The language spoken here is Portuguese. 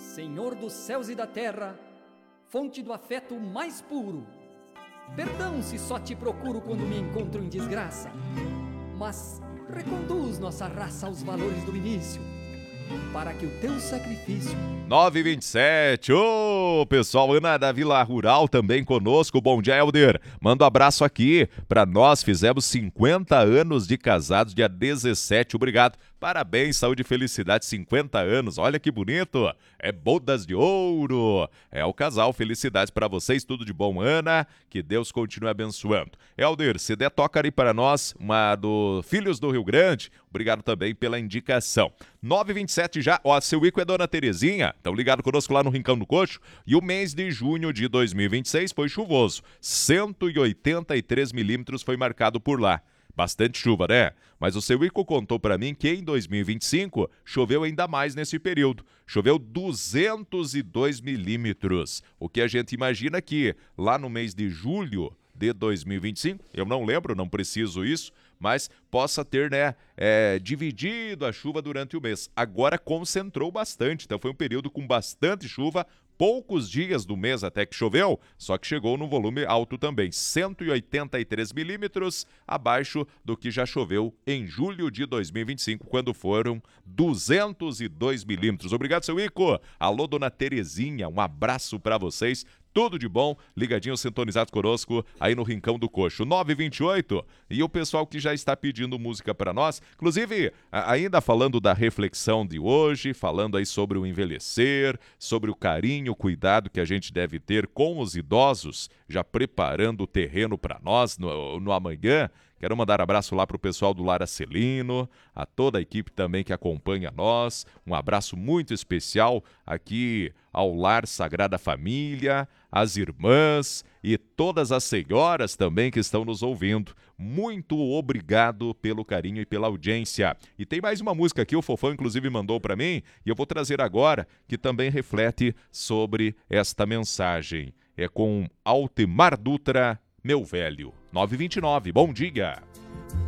Senhor dos céus e da terra, fonte do afeto mais puro, perdão se só te procuro quando me encontro em desgraça, mas reconduz nossa raça aos valores do início, para que o teu sacrifício... 9h27, ô pessoal, Ana da Vila Rural também conosco, bom dia, Helder, manda um abraço aqui pra nós, fizemos 50 anos de casados, dia 17, obrigado, parabéns, saúde e felicidade, 50 anos, olha que bonito, é bodas de ouro, é o casal, felicidades pra vocês, tudo de bom, Ana, que Deus continue abençoando. Helder, se der, toca aí pra nós, uma do Filhos do Rio Grande, obrigado também pela indicação. 9h27 já, ó, seu Ico é Dona Terezinha, estão ligados conosco lá no Rincão do Coxo, e o mês de junho de 2026 foi chuvoso, 183 milímetros foi marcado por lá. Bastante chuva, né? Mas o seu Ico contou para mim que em 2025 choveu ainda mais nesse período. Choveu 202 milímetros. O que a gente imagina que lá no mês de julho de 2025, eu não lembro, não preciso isso, mas possa ter, né, dividido a chuva durante o mês. Agora concentrou bastante, então foi um período com bastante chuva, poucos dias do mês até que choveu, só que chegou num volume alto também, 183 milímetros, abaixo do que já choveu em julho de 2025, quando foram 202 milímetros. Obrigado, seu Ico. Alô, Dona Terezinha, um abraço para vocês. Tudo de bom, ligadinho, sintonizado conosco aí no Rincão do Coxo, 9h28, e o pessoal que já está pedindo música para nós, inclusive ainda falando da reflexão de hoje, falando aí sobre o envelhecer, sobre o carinho, o cuidado que a gente deve ter com os idosos, já preparando o terreno para nós no amanhã. Quero mandar abraço lá para o pessoal do Lar Acelino, a toda a equipe também que acompanha nós. Um abraço muito especial aqui ao Lar Sagrada Família, as irmãs e todas as senhoras também que estão nos ouvindo. Muito obrigado pelo carinho e pela audiência. E tem mais uma música aqui, o Fofão inclusive mandou para mim, e eu vou trazer agora, que também reflete sobre esta mensagem. É com Altemar Dutra, Meu Velho. 9h29, bom dia.